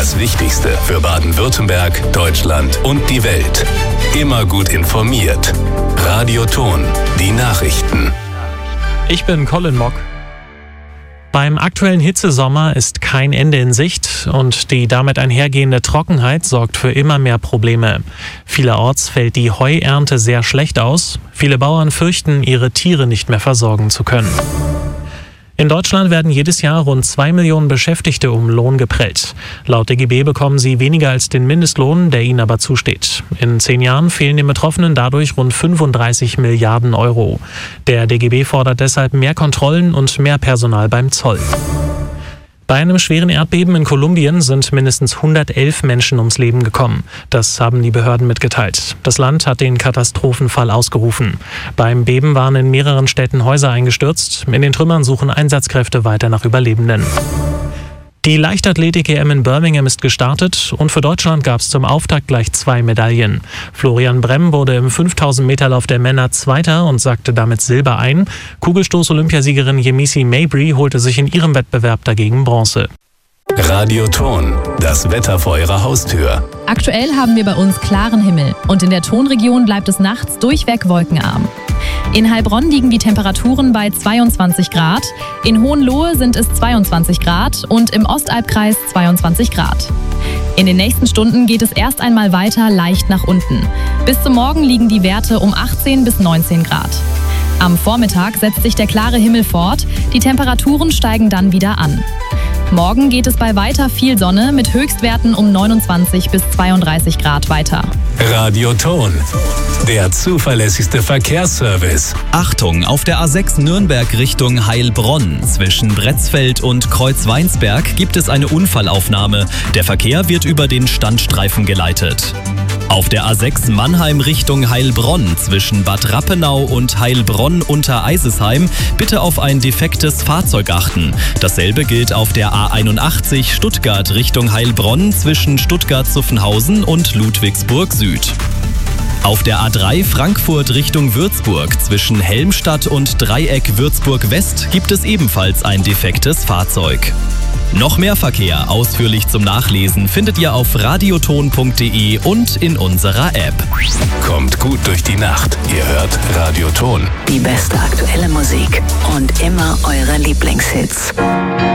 Das Wichtigste für Baden-Württemberg, Deutschland und die Welt. Immer gut informiert. Radio Ton, die Nachrichten. Ich bin Colin Mock. Beim aktuellen Hitzesommer ist kein Ende in Sicht und die damit einhergehende Trockenheit sorgt für immer mehr Probleme. Vielerorts fällt die Heuernte sehr schlecht aus. Viele Bauern fürchten, ihre Tiere nicht mehr versorgen zu können. In Deutschland werden jedes Jahr rund 2 Millionen Beschäftigte um Lohn geprellt. Laut DGB bekommen sie weniger als den Mindestlohn, der ihnen aber zusteht. In 10 Jahren fehlen den Betroffenen dadurch rund 35 Milliarden Euro. Der DGB fordert deshalb mehr Kontrollen und mehr Personal beim Zoll. Bei einem schweren Erdbeben in Kolumbien sind mindestens 111 Menschen ums Leben gekommen. Das haben die Behörden mitgeteilt. Das Land hat den Katastrophenfall ausgerufen. Beim Beben waren in mehreren Städten Häuser eingestürzt. In den Trümmern suchen Einsatzkräfte weiter nach Überlebenden. Die Leichtathletik-EM in Birmingham ist gestartet und für Deutschland gab es zum Auftakt gleich 2 Medaillen. Florian Bremm wurde im 5000-Meter-Lauf der Männer Zweiter und sackte damit Silber ein. Kugelstoß-Olympiasiegerin Yemisi Mabry holte sich in ihrem Wettbewerb dagegen Bronze. Radio Ton, das Wetter vor Ihrer Haustür. Aktuell haben wir bei uns klaren Himmel und in der Tonregion bleibt es nachts durchweg wolkenarm. In Heilbronn liegen die Temperaturen bei 22 Grad, in Hohenlohe sind es 22 Grad und im Ostalbkreis 22 Grad. In den nächsten Stunden geht es erst einmal weiter leicht nach unten. Bis zum Morgen liegen die Werte um 18 bis 19 Grad. Am Vormittag setzt sich der klare Himmel fort, die Temperaturen steigen dann wieder an. Morgen geht es bei weiter viel Sonne mit Höchstwerten um 29 bis 32 Grad weiter. Radio Ton, der zuverlässigste Verkehrsservice. Achtung, auf der A6 Nürnberg Richtung Heilbronn zwischen Bretzfeld und Kreuzweinsberg gibt es eine Unfallaufnahme. Der Verkehr wird über den Standstreifen geleitet. Auf der A6 Mannheim Richtung Heilbronn zwischen Bad Rappenau und Heilbronn unter Eisesheim bitte auf ein defektes Fahrzeug achten. Dasselbe gilt auf der A81 Stuttgart Richtung Heilbronn zwischen Stuttgart-Zuffenhausen und Ludwigsburg Süd. Auf der A3 Frankfurt Richtung Würzburg zwischen Helmstadt und Dreieck Würzburg West gibt es ebenfalls ein defektes Fahrzeug. Noch mehr Verkehr ausführlich zum Nachlesen findet ihr auf radioton.de und in unserer App. Kommt gut durch die Nacht. Ihr hört Radio Ton. Die beste aktuelle Musik und immer eure Lieblingshits.